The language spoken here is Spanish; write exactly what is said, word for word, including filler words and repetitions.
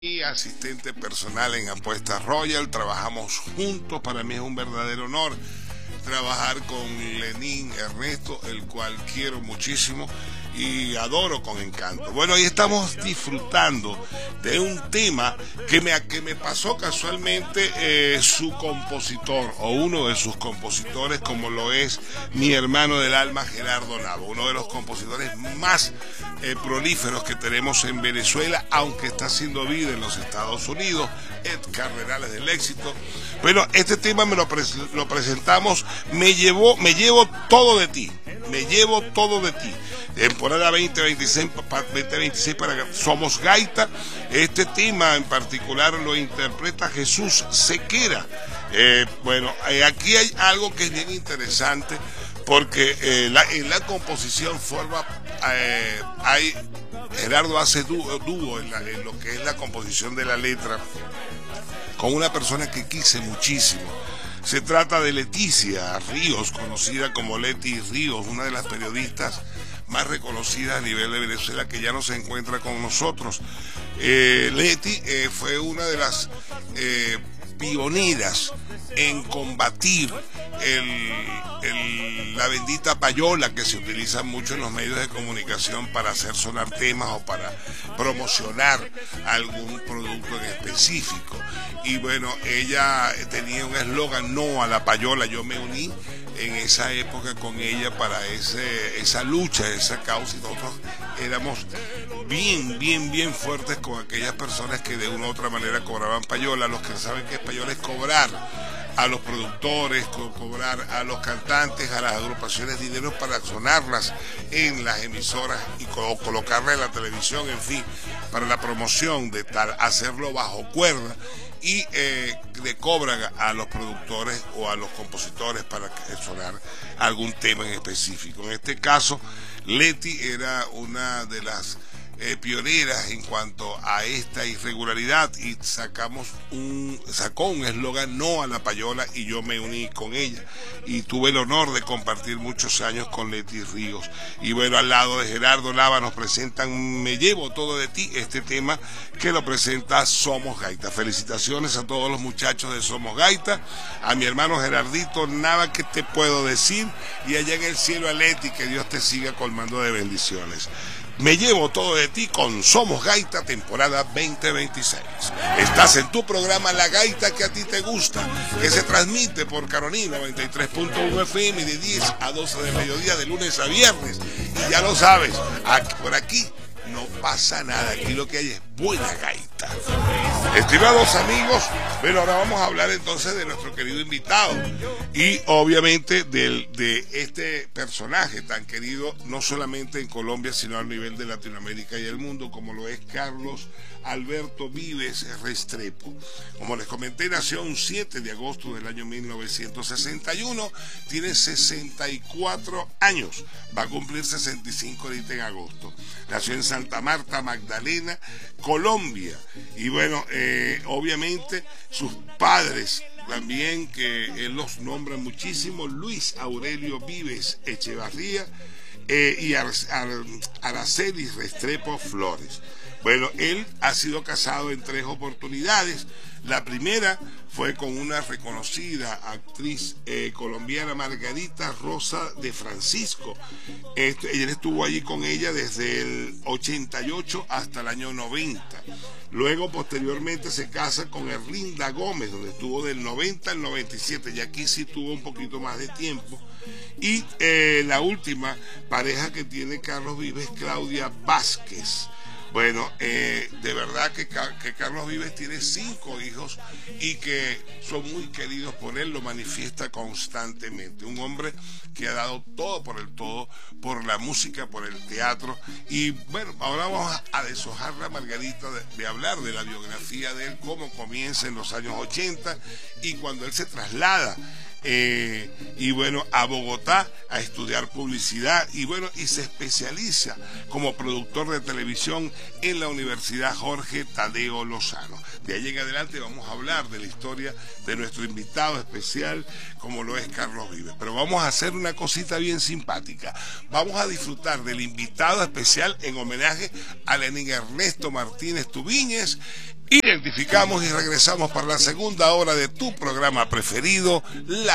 Y asistente personal en Apuestas Royal, trabajamos juntos. Para mí es un verdadero honor trabajar con Lenín Ernesto, el cual quiero muchísimo y adoro con encanto. Bueno, ahí estamos disfrutando de un tema que me, que me pasó casualmente eh, su compositor, o uno de sus compositores, como lo es mi hermano del alma, Gerardo Nava, uno de los compositores más eh, prolíferos que tenemos en Venezuela, aunque está haciendo vida en los Estados Unidos, Ed Cardenales del éxito. Bueno, este tema me lo, pre lo presentamos, me llevó, me llevo todo de ti, me llevo todo de ti. Temporada veinte veintiséis para Somos Gaita. Este tema en particular lo interpreta Jesús Sequera. Eh, bueno, eh, aquí hay algo que es bien interesante, porque eh, la, en la composición forma, eh, hay, Gerardo hace dúo, dúo en, la, en lo que es la composición de la letra con una persona que quise muchísimo. Se trata de Leticia Ríos, conocida como Leti Ríos, una de las periodistas más reconocidas a nivel de Venezuela, que ya no se encuentra con nosotros. Eh, Leti eh, fue una de las eh, pioneras en combatir el, el, la bendita payola que se utiliza mucho en los medios de comunicación para hacer sonar temas o para promocionar algún producto en específico. Y bueno, ella tenía un eslogan: no a la payola. Yo me uní en esa época con ella para ese, esa lucha, esa causa, y nosotros éramos bien, bien, bien fuertes con aquellas personas que de una u otra manera cobraban payola. Los que saben que es payola es cobrar a los productores, co cobrar a los cantantes, a las agrupaciones dinero para sonarlas en las emisoras y co colocarlas en la televisión, en fin, para la promoción de tal, hacerlo bajo cuerda. Y eh, le cobran a los productores o a los compositores para sonar algún tema en específico. En este caso, Leti era una de las eh, pioneras en cuanto a esta irregularidad, y sacamos un, sacó un eslogan: no a la payola, y yo me uní con ella y tuve el honor de compartir muchos años con Leti Ríos. Y bueno, al lado de Gerardo Nava nos presentan Me llevo todo de ti, este tema que lo presenta Somos Gaita. Felicitaciones a todos los muchachos de Somos Gaita, a mi hermano Gerardito Nava, que te puedo decir, y allá en el cielo a Leti, que Dios te siga colmando de bendiciones. Me llevo todo de ti con Somos Gaita, temporada veinte veintiséis. Estás en tu programa La Gaita que a ti te gusta, que se transmite por Carolina noventa y tres punto uno F M de diez a doce del mediodía, de lunes a viernes. Y ya lo sabes, aquí, por aquí no pasa nada, aquí lo que hay es buena gaita. Estimados amigos, bueno, ahora vamos a hablar entonces de nuestro querido invitado y obviamente del, de este personaje tan querido, no solamente en Colombia, sino a nivel de Latinoamérica y el mundo, como lo es Carlos Alberto Vives Restrepo. Como les comenté, nació un siete de agosto del año mil novecientos sesenta y uno, tiene sesenta y cuatro años, va a cumplir sesenta y cinco ahorita en agosto. Nació en Santa Marta, Magdalena, Colombia. Y bueno, eh, obviamente sus padres también, que él los nombra muchísimo: Luis Aurelio Vives Echevarría eh, y Ar Ar Araceli Restrepo Flores. Bueno, él ha sido casado en tres oportunidades. La primera fue con una reconocida actriz eh, colombiana, Margarita Rosa de Francisco. Este, él estuvo allí con ella desde el ochenta y ocho hasta el año noventa. Luego, posteriormente, se casa con Erlinda Gómez, donde estuvo del noventa al noventa y siete, y aquí sí tuvo un poquito más de tiempo. Y eh, la última pareja que tiene Carlos Vives, Claudia Vázquez. Bueno, eh, de verdad que, que Carlos Vives tiene cinco hijos y que son muy queridos por él, lo manifiesta constantemente. Un hombre que ha dado todo por el todo, por la música, por el teatro. Y bueno, ahora vamos a deshojar la Margarita de, de hablar de la biografía de él, cómo comienza en los años ochenta y cuando él se traslada Eh, y bueno, a Bogotá a estudiar publicidad, y bueno, y se especializa como productor de televisión en la Universidad Jorge Tadeo Lozano. De ahí en adelante vamos a hablar de la historia de nuestro invitado especial, como lo es Carlos Vives. Pero vamos a hacer una cosita bien simpática. Vamos a disfrutar del invitado especial en homenaje a Lenín Ernesto Martínez Tubiñez, Identificamos y regresamos para la segunda hora de tu programa preferido, La